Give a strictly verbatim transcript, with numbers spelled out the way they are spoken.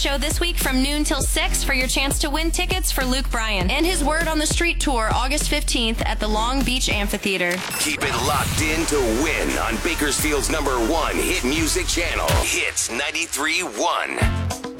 show this week from noon till six for your chance to win tickets for Luke Bryan and his Word on the Street tour August fifteenth at the Long Beach Amphitheater. Keep it locked in to win on Bakersfield's number one hit music channel, Hits ninety-three point one.